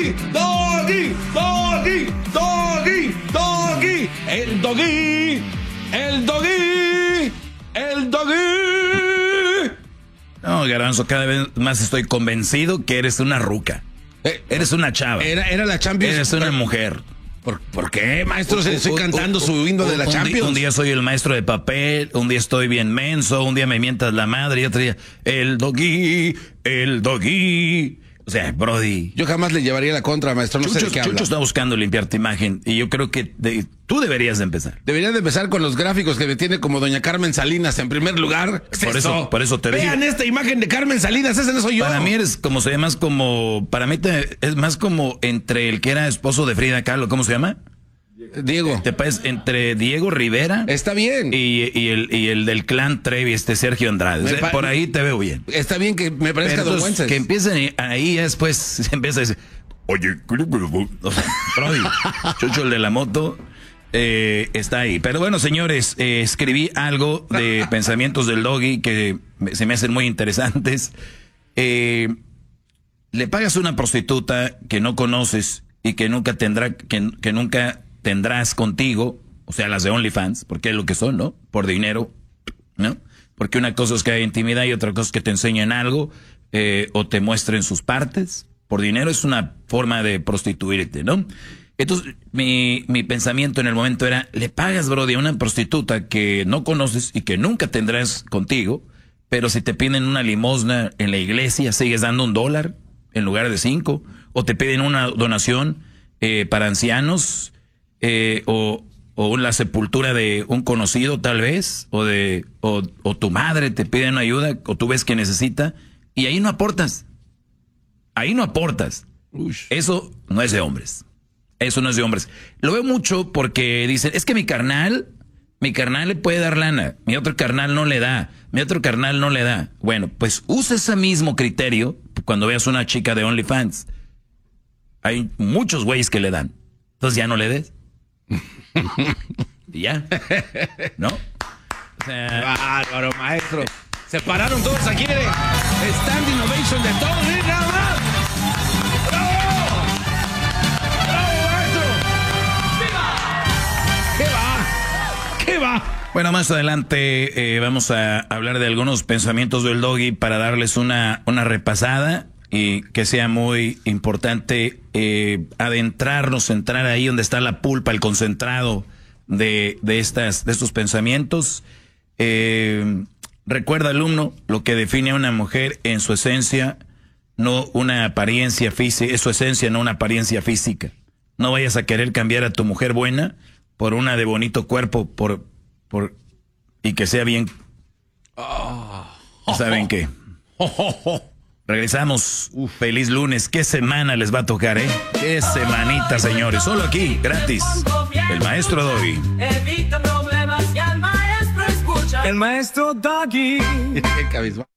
Doggy, doggy, doggy, doggy, doggy, el doggy, el doggy, el doggy. No, Garbanzo, cada vez más estoy convencido que eres una ruca. Eres una chava. Era la Champions. Eres una mujer. ¿Por qué, maestro? Estoy cantando su himno de la Champions. Un día soy el maestro de papel, un día estoy bien menso, un día me mientas la madre y otro día, el doggy, el doggy. O sea, Brody. Yo jamás le llevaría la contra, maestro. No sé de qué habla. Chucho está buscando limpiar tu imagen y yo creo que tú deberías de empezar. Deberías de empezar con los gráficos que me tiene como doña Carmen Salinas en primer lugar. Por eso te digo. Vean esta imagen de Carmen Salinas, ese no soy yo. Para mí eres como, se llama, para mí es más como entre el que era esposo de Frida Kahlo, ¿cómo se llama? Diego. Te parece entre Diego Rivera. Está bien. Y el del clan Trevi, Sergio Andrade. O sea, por ahí te veo bien. Está bien que me parezca Don Wences. Que empiecen ahí, después se empieza a decir, oye, o sea, Brody, Chucho, el de la moto, está ahí. Pero bueno, señores, escribí algo de pensamientos del doggy que se me hacen muy interesantes. Le pagas a una prostituta que no conoces y que nunca tendrás contigo, o sea, las de OnlyFans, porque es lo que son, ¿no? Por dinero, ¿no? Porque una cosa es que hay intimidad y otra cosa es que te enseñen algo o te muestren sus partes. Por dinero es una forma de prostituirte, ¿no? Entonces, mi pensamiento en el momento era, le pagas, Brody, a una prostituta que no conoces y que nunca tendrás contigo, pero si te piden una limosna en la iglesia, sigues dando $1 en lugar de 5, o te piden una donación para ancianos, o la sepultura de un conocido tal vez, o tu madre te pide una ayuda, o tú ves que necesita, y ahí no aportas. Ush. Eso no es de hombres. Eso no es de hombres. Lo veo mucho porque dicen, es que mi carnal le puede dar lana, mi otro carnal no le da, Bueno, pues usa ese mismo criterio cuando veas una chica de OnlyFans. Hay muchos güeyes que le dan. Entonces ya no le des. Y ya. ¿No? O sea, bárbaro, maestro. Se pararon todos aquí. Standing ovation de todos. Nada más. ¡Bravo! ¡Bravo, maestro! ¡Viva! ¿Qué va? Bueno, más adelante vamos a hablar de algunos pensamientos del doggy para darles una repasada. Y que sea muy importante adentrarnos, entrar ahí donde está la pulpa, el concentrado de estos pensamientos. Recuerda, alumno, lo que define a una mujer en su esencia, no una apariencia física, es su esencia, no una apariencia física. No vayas a querer cambiar a tu mujer buena por una de bonito cuerpo, y que sea bien. ¿Saben qué? Regresamos. Feliz lunes. ¿Qué semana les va a tocar, Qué semanita, señores. Solo aquí, gratis. El maestro Doggy. Evita problemas y al maestro escucha. El maestro Doggy. Qué cabizbajo.